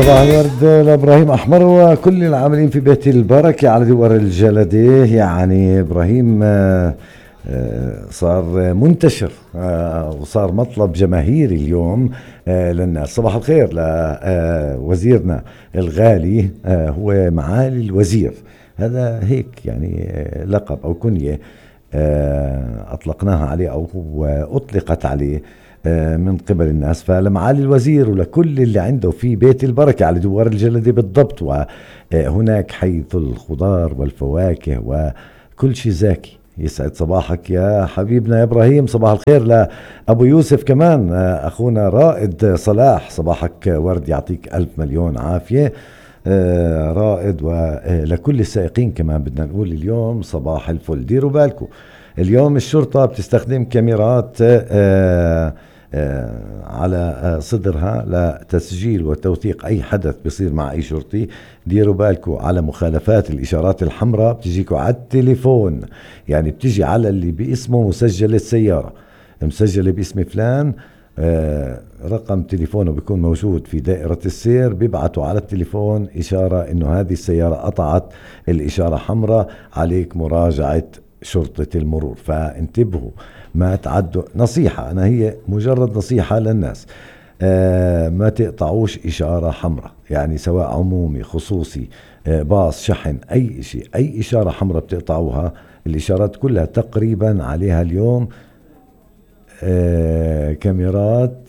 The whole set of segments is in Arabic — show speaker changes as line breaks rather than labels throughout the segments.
صباح الورد لابراهيم احمر وكل العاملين في بيت البركه على دوار الجلده. يعني ابراهيم صار منتشر وصار مطلب جماهيري اليوم للناس. صباح الخير لوزيرنا الغالي، هو معالي الوزير، هذا هيك يعني لقب او كنيه اطلقناها عليه او اطلقت عليه من قبل الناس. فلمعالي الوزير ولكل اللي عنده في بيت البركة على دوار الجلدة بالضبط، وهناك حيث الخضار والفواكه وكل شيء زاكي. يسعد صباحك يا حبيبنا يا إبراهيم. صباح الخير لأبو يوسف كمان، أخونا رائد صلاح، صباحك ورد، يعطيك ألف مليون عافية رائد. ولكل السائقين كمان بدنا نقول اليوم صباح الفل. ديروا بالكم اليوم الشرطة بتستخدم كاميرات على صدرها لتسجيل وتوثيق أي حدث بيصير مع أي شرطي. ديروا بالكم على مخالفات الإشارات الحمراء، بتجيكوا على التليفون، يعني بتجي على اللي باسمه مسجل السيارة، مسجلة باسم فلان، رقم تليفونه بيكون موجود في دائرة السير، بيبعتوا على التليفون إشارة إنه هذه السيارة قطعت الإشارة حمراء، عليك مراجعة شرطة المرور. فانتبهوا ما تعدوا، نصيحة أنا هي مجرد نصيحة للناس، ما تقطعوش إشارة حمراء، يعني سواء عمومي خصوصي باص شحن أي شيء، أي إشارة حمراء بتقطعوها. الإشارات كلها تقريبا عليها اليوم كاميرات،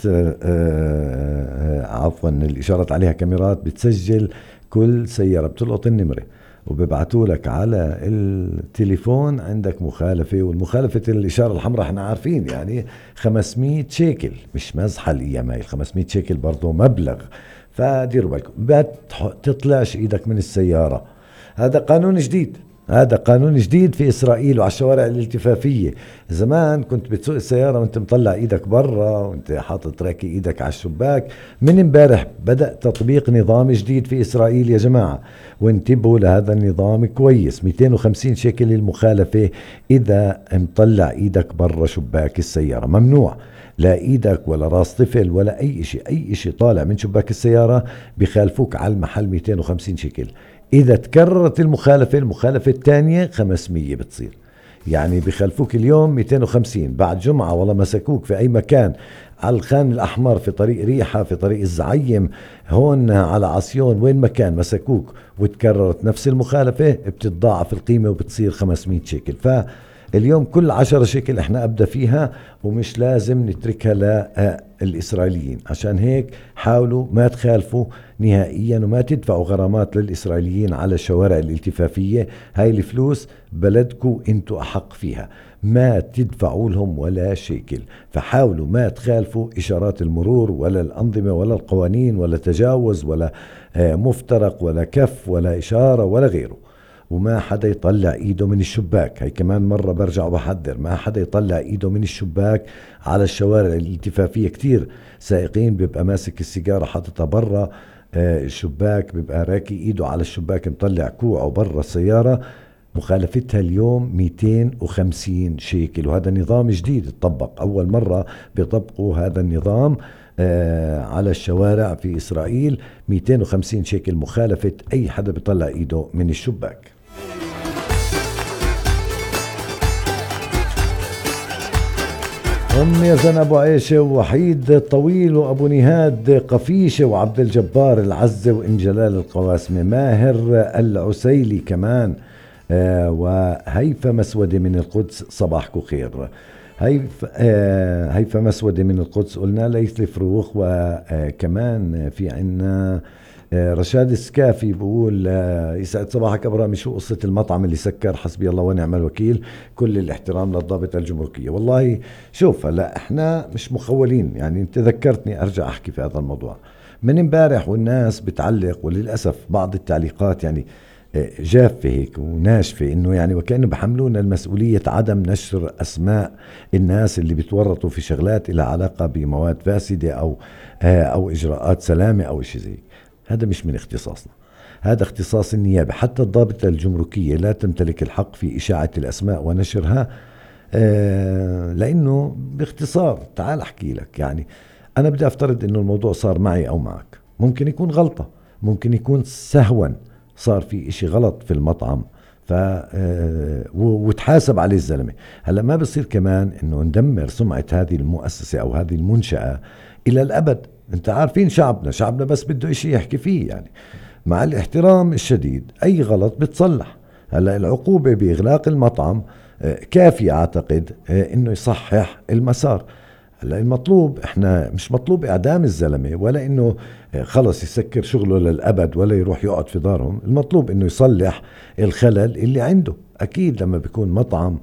عفوا الإشارات عليها كاميرات بتسجل كل سيارة، بتلقط النمرة وببعتوا لك على التليفون عندك مخالفة. والمخالفة الإشارة الحمراء احنا عارفين يعني 500 شيكل، مش مزحة الأيام هاي، 500 شيكل برضو مبلغ. فديروا بالكم ما تطلعش ايدك من السيارة. هذا قانون جديد، هذا قانون جديد في إسرائيل وعلى الشوارع الالتفافية. زمان كنت بتسوق السيارة وانت مطلع ايدك برا وانت حاطط راكي ايدك على الشباك. من امبارح بدأ تطبيق نظام جديد في إسرائيل يا جماعة، وانتبهوا لهذا النظام كويس. 250 شيكل المخالفة إذا مطلع ايدك برا شباك السيارة، ممنوع لا ايدك ولا راس طفل ولا اي شيء، اي شيء طالع من شباك السيارة بخالفوك على المحل 250 شيكل. إذا تكررت المخالفة الثانية 500 بتصير، يعني بخلفوك اليوم 250، بعد جمعة والله مسكوك في أي مكان، على الخان الأحمر، في طريق ريحة، في طريق الزعيم، هون على عصيون، وين مكان مسكوك وتكررت نفس المخالفة بتتضاعف القيمة وبتصير 500 شيكل. فاليوم كل 10 شيكل احنا أبدأ فيها، ومش لازم نتركها للإسرائيليين. عشان هيك حاولوا ما تخالفوا نهائيا وما تدفعوا غرامات للإسرائيليين على الشوارع الالتفافية. هاي الفلوس بلدكم انتوا أحق فيها، ما تدفعوا لهم ولا شيكل. فحاولوا ما تخالفوا إشارات المرور ولا الأنظمة ولا القوانين ولا تجاوز ولا مفترق ولا كف ولا إشارة ولا غيره. وما حدا يطلع ايده من الشباك، هاي كمان مرة برجع وبحذر، ما حدا يطلع ايده من الشباك على الشوارع الالتفافية. كتير سائقين بيبقى ماسك السيجارة حاططها برا الشباك، بيبقى راكي ايده على الشباك مطلع كوعه برا السيارة، مخالفتها اليوم 250 شيكل. وهذا نظام جديد اتطبق، أول مرة بيطبقوا هذا النظام على الشوارع في إسرائيل. 250 شيكل مخالفة أي حدا بيطلع إيده من الشباك. أم يزن أبو عيشة ووحيد الطويل وأبو نهاد قفيشة وعبد الجبار العزة وإن جلال القواسمة، ماهر العسيلي كمان، وهيفا مسودة من القدس، صباحكم خير. هيفا مسودة من القدس قلنا، ليث الفروخ. وكمان في عنا رشاد السكافي بقول يسعد صباحك أبرامي، شو قصة المطعم اللي سكر؟ حسبي الله ونعم الوكيل، كل الاحترام للضابط الجمركية. والله شوف، هلا احنا مش مخولين، يعني انت ذكرتني ارجع احكي في هذا الموضوع من امبارح، والناس بتعلق، وللأسف بعض التعليقات يعني جافة هيك وناشفة، انه يعني وكأنه بحملونا المسؤولية عدم نشر اسماء الناس اللي بتورطوا في شغلات لها علاقة بمواد فاسدة او اجراءات سلامة او شيء زي. هذا مش من اختصاصنا، هذا اختصاص النيابة. حتى الضابطة الجمركية لا تمتلك الحق في إشاعة الأسماء ونشرها، لأنه باختصار تعال أحكي لك، يعني أنا بدي أفترض أنه الموضوع صار معي أو معك، ممكن يكون غلطة، ممكن يكون سهوا صار في اشي غلط في المطعم وتحاسب عليه الزلمة. هلا ما بصير كمان انه ندمر سمعة هذه المؤسسة او هذه المنشأة الى الابد. انت عارفين شعبنا بس بده اشي يحكي فيه، يعني مع الاحترام الشديد اي غلط بتصلح. هلا العقوبة باغلاق المطعم كافية اعتقد انه يصحح المسار. هلا المطلوب، احنا مش مطلوب اعدام الزلمة ولا انه خلص يسكر شغله للابد ولا يروح يقعد في دارهم. المطلوب انه يصلح الخلل اللي عنده. اكيد لما بيكون مطعم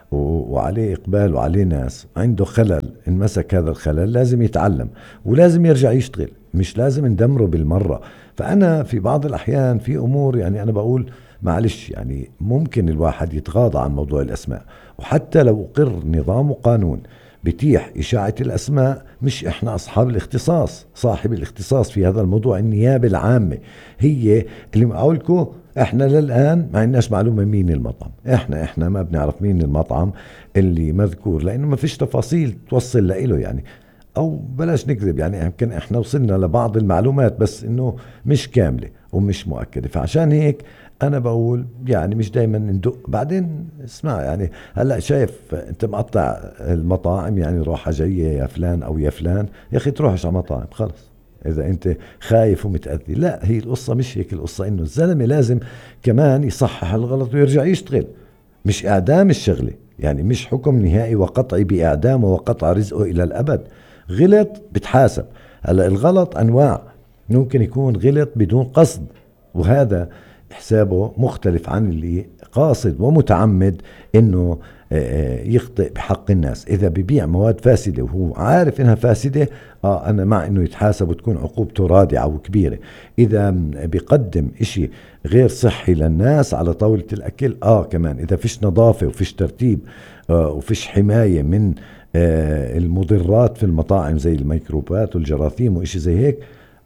وعليه اقبال وعليه ناس عنده خلل، انمسك هذا الخلل لازم يتعلم ولازم يرجع يشتغل، مش لازم ندمره بالمرة. فانا في بعض الاحيان في امور يعني انا بقول معلش، يعني ممكن الواحد يتغاضى عن موضوع الاسماء، وحتى لو قر نظام وقانون بتيح إشاعة الأسماء، مش إحنا أصحاب الاختصاص. صاحب الاختصاص في هذا الموضوع النيابة العامة هي اللي أقولكم. إحنا للآن ما عندناش معلومة مين المطعم، إحنا ما بنعرف مين المطعم اللي مذكور، لأنه ما فيش تفاصيل توصل له يعني. أو بلاش نكذب، يعني يمكن إحنا وصلنا لبعض المعلومات بس إنه مش كاملة ومش مؤكدة. فعشان هيك أنا بقول يعني مش دايما ندق. بعدين اسمع، يعني هلأ شايف أنت مقطع المطاعم، يعني روحة جاية يا فلان أو يا فلان، يا أخي تروحش على مطاعم خلص إذا أنت خايف ومتأذي. لا، هي القصة مش هيك. القصة إنه الزلمة لازم كمان يصحح الغلط ويرجع يشتغل، مش إعدام الشغلة، يعني مش حكم نهائي وقطعي بإعدامه وقطع رزقه إلى الأبد. غلط بتحاسب. هلأ الغلط أنواع، ممكن يكون غلط بدون قصد، وهذا حسابه مختلف عن اللي قاصد ومتعمد انه يخطئ بحق الناس. اذا ببيع مواد فاسدة وهو عارف انها فاسدة، انا مع انه يتحاسب وتكون عقوبته رادعة وكبيرة. اذا بيقدم اشي غير صحي للناس على طاولة الاكل، كمان اذا فيش نظافة وفيش ترتيب وفيش حماية من المضرات في المطاعم زي الميكروبات والجراثيم واشي زي هيك،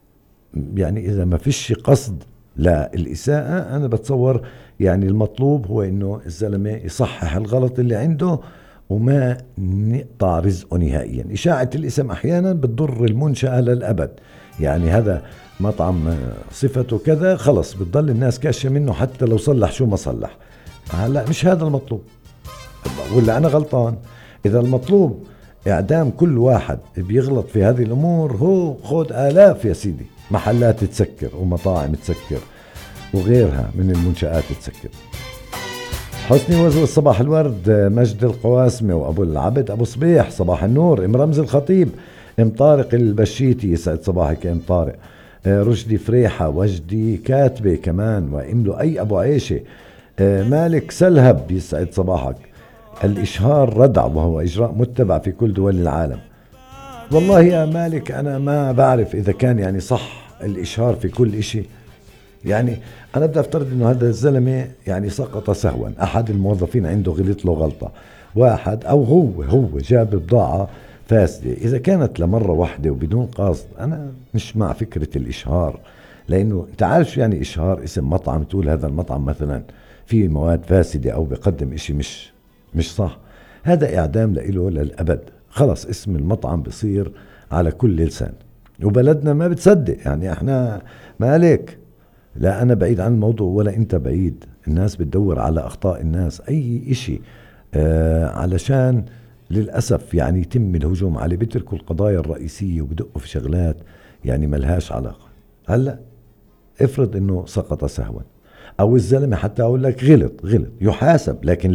يعني اذا ما فيش قصد لا الإساءة، أنا بتصور يعني المطلوب هو إنه الزلمة يصحح الغلط اللي عنده وما نقطع رزقه نهائيا. إشاعة الاسم أحيانا بتضر المنشأة للأبد. يعني هذا مطعم صفته كذا، خلص بتضل الناس كاشة منه حتى لو صلح شو ما صلح. هلا مش هذا المطلوب، ولا أنا غلطان؟ إذا المطلوب إعدام كل واحد بيغلط في هذه الأمور، هو خود آلاف يا سيدي محلات تسكر ومطاعم تسكر وغيرها من المنشآت تسكر. حسني وزوز صباح الورد، مجد القواسمة وأبو العبد أبو صبيح صباح النور، ام رمز الخطيب، ام طارق البشيتي يسعد صباحك ام طارق، رشدي فريحة، وجدي كاتبة كمان، واملو أي أبو عيشة، مالك سلهب يسعد صباحك. الإشهار ردع وهو إجراء متبع في كل دول العالم. والله يا مالك أنا ما بعرف إذا كان يعني صح الإشهار في كل إشي. يعني أنا بدي أفترض إنه هذا الزلمة يعني سقط سهوا، أحد الموظفين عنده غلط له غلطة واحد، أو هو جاب بضاعة فاسدة. إذا كانت لمرة واحدة وبدون قصد، أنا مش مع فكرة الإشهار. لأنه أنت عارف شو يعني إشهار اسم مطعم؟ تقول هذا المطعم مثلا فيه مواد فاسدة أو بقدم إشي مش صح، هذا إعدام له للأبد. خلص اسم المطعم بصير على كل لسان، وبلدنا ما بتصدق. يعني احنا مالك، لا أنا بعيد عن الموضوع ولا أنت بعيد. الناس بتدور على أخطاء الناس أي إشي علشان للأسف يعني يتم الهجوم عليه. بيتركوا القضايا الرئيسية وبدقوا في شغلات يعني ملهاش علاقة. هلأ افرض إنه سقط سهوا، أو الزلمة حتى أقول لك غلط يحاسب لكن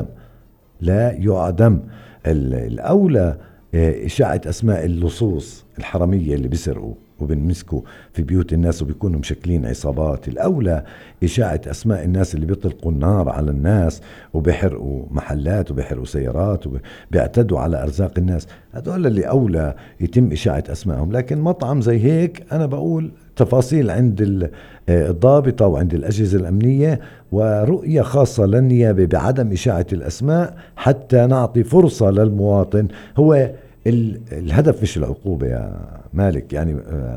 لا يعدم. الأولى إشاعة أسماء اللصوص الحرامية اللي بيسرقوا وبنمسكوا في بيوت الناس وبيكونوا مشكلين عصابات. الأولى إشاعة أسماء الناس اللي بيطلقوا النار على الناس وبيحرقوا محلات وبيحرقوا سيارات وبيعتدوا على أرزاق الناس. هذول اللي أولى يتم إشاعة أسمائهم. لكن مطعم زي هيك أنا بقول تفاصيل عند الضابطة وعند الأجهزة الأمنية، ورؤية خاصة للنيابة بعدم إشاعة الأسماء حتى نعطي فرصة للمواطن. هو الهدف مش العقوبة يا مالك. يعني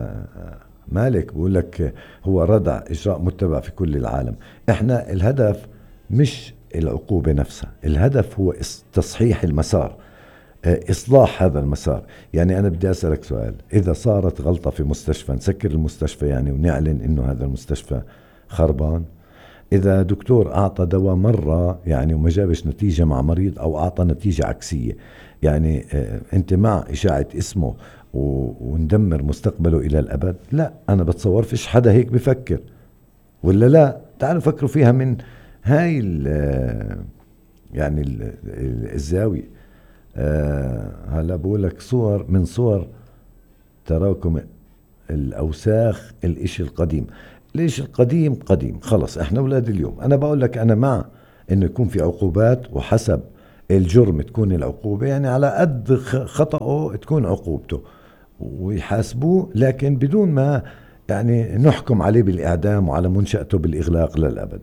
مالك بقول لك هو ردع إجراء متبع في كل العالم. احنا الهدف مش العقوبة نفسها، الهدف هو تصحيح المسار. إصلاح هذا المسار. يعني أنا بدي أسألك سؤال، إذا صارت غلطة في مستشفى نسكر المستشفى يعني ونعلن إنه هذا المستشفى خربان؟ إذا دكتور أعطى دواء مرة يعني وما جابش نتيجة مع مريض أو أعطى نتيجة عكسية، يعني أنت مع إشاعة اسمه وندمر مستقبله إلى الأبد؟ لا، أنا بتصور فيش حدا هيك بفكر، ولا لا؟ تعالوا فكروا فيها من هاي يعني الزاوية. هلا بقول لك صور من صور تراكم الأوساخ. الإشي القديم، الإشي القديم قديم خلص، احنا أولاد اليوم. أنا بقول لك أنا مع إنه يكون في عقوبات، وحسب الجرم تكون العقوبة، يعني على قد خطأه تكون عقوبته ويحاسبوه، لكن بدون ما يعني نحكم عليه بالإعدام وعلى منشأته بالإغلاق للأبد.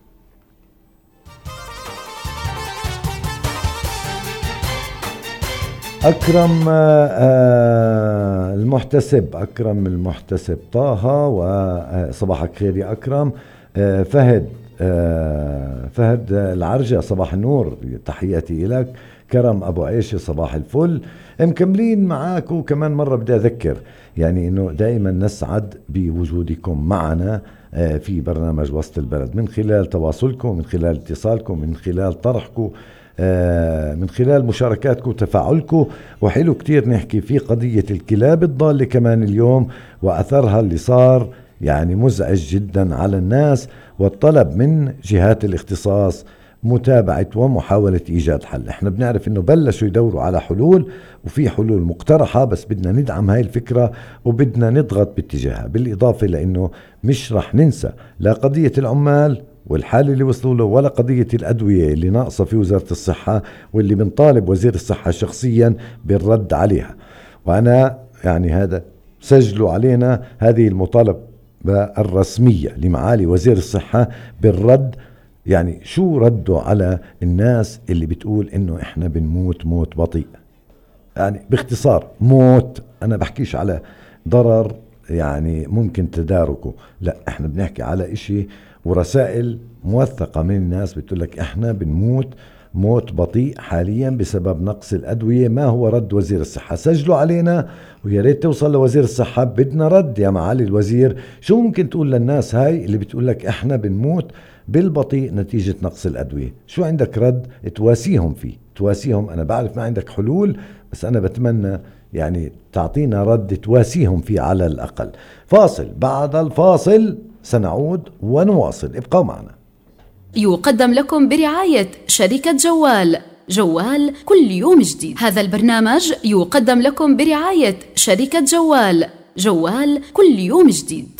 أكرم المحتسب طه، وصباحك خير يا أكرم. فهد العرجة، صباح النور، تحياتي لك. كرم أبو عيشة، صباح الفل. مكملين معاك، وكمان مرة بدي أذكر يعني أنه دائما نسعد بوجودكم معنا في برنامج وسط البلد، من خلال تواصلكم، من خلال اتصالكم، من خلال طرحكم، من خلال مشاركاتكم وتفاعلكم. وحلو كتير نحكي في قضية الكلاب الضالة كمان اليوم وأثرها اللي صار يعني مزعج جدا على الناس، والطلب من جهات الاختصاص متابعة ومحاولة إيجاد حل. احنا بنعرف انه بلشوا يدوروا على حلول، وفي حلول مقترحة، بس بدنا ندعم هاي الفكرة وبدنا نضغط باتجاهها. بالإضافة لأنه مش رح ننسى لا قضية العمال والحالة اللي وصلوا له، ولا قضية الأدوية اللي ناقصة في وزارة الصحة، واللي بنطالب وزير الصحة شخصيا بالرد عليها. وأنا يعني هذا سجلوا علينا هذه المطالبة الرسمية لمعالي وزير الصحة بالرد. يعني شو ردوا على الناس اللي بتقول إنه إحنا بنموت موت بطيء؟ يعني باختصار موت، أنا بحكيش على ضرر يعني ممكن تداركه، لا، إحنا بنحكي على إشي ورسائل موثقة من الناس بتقول لك إحنا بنموت موت بطيء حاليا بسبب نقص الأدوية. ما هو رد وزير الصحة؟ سجلوا علينا ويا ريت توصل لوزير الصحة. بدنا رد يا معالي الوزير. شو ممكن تقول للناس هاي اللي بتقول لك إحنا بنموت بالبطيء نتيجة نقص الأدوية؟ شو عندك رد تواسيهم فيه؟ تواسيهم. أنا بعرف ما عندك حلول، بس أنا بتمنى يعني تعطينا رد تواسيهم فيه على الأقل. فاصل، بعد الفاصل سنعود ونواصل، ابقوا معنا.
يقدم لكم برعاية شركة جوال كل يوم جديد. هذا البرنامج يقدم لكم برعاية شركة جوال كل يوم جديد.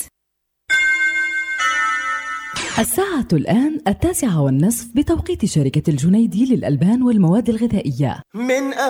الساعة الآن 9:30 بتوقيت شركة الجنيدي للألبان والمواد الغذائية.